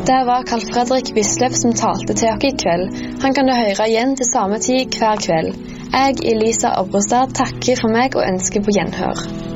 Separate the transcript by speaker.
Speaker 1: Det var Carl Fredrik Wisløff som talte til dere i kveld. Han kan du høre igjen til samme tid hver kveld. Jeg, Elisa Obrestad, takker for meg og ønsker på gjenhør.